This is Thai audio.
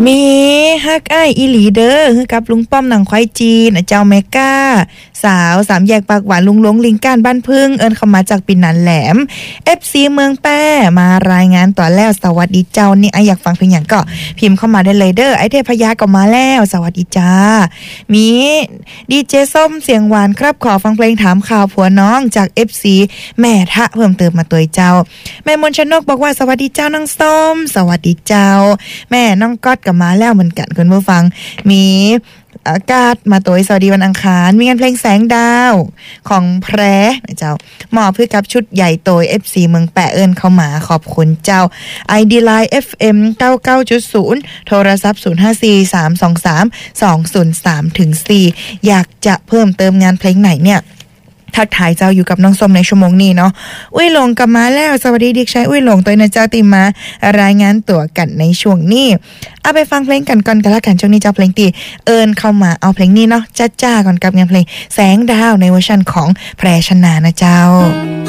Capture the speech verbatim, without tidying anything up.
มีฮักอ้ายอีหลีเด้อคือกับลุงป้อมหนังควายจีนเจ้าแมก้าสาวสามแยกปากหวานลุงหลวงลิงก้านบ้านพึ่งเอิ้นเข้ามาจากปิ่นนันแหลม เอฟ ซี เมืองแป้มารายงานต่อแล้วสวัสดีเจ้านี่ไออยากฟังเพลงหยังก็พิมพ์เข้ามาได้เลยเด้อไอเทพยาก็มาแล้วสวัสดีจ้ามีดีเจส้มเสียงหวานครับขอฟังเพลงถามข่าวผัวน้องจาก เอฟ ซี แม่ทะเพิ่มเติมมาตัวเจ้าแม่มนชนกบอกว่าสวัสดีเจ้าน้องส้มสวัสดีเจ้าแม่น้องก๊อตก็มาแล้วเหมือนกันคุณผู้ฟังมีอากาศมาตัวสวัสดีวันอังคารมีงานเพลงแสงดาวของแพรนะเจ้าหมอเพื่อกับชุดใหญ่โตย เอฟ ซี เมืองแปะเอิญเข้ามาขอบคุณเจ้า ไอ ดี Line เอฟ เอ็ม เก้าเก้าจุดศูนย์ โทรศัพท์ศูนย์ห้าสี่ สามสองสาม สองศูนย์สามถึงสี่อยากจะเพิ่มเติมงานเพลงไหนเนี่ยทักทายเจ้าอยู่กับน้องส้มในชั่วโมงนี้เนาะอุ้ยหลงกลับมาแล้วสวัสดีเด็กชายอุ้ยหลงตัวนะเจ้าติมารายงานตัวกันในช่วงนี้เอาไปฟังเพลงกันก่อนกันละกันช่วงนี้เจ้าเพลงตีเอิญเข้ามาเอาเพลงนี้เนาะจ้าๆก่อนกับงานเพลงแสงดาวในเวอร์ชันของแพรชนานะเจ้า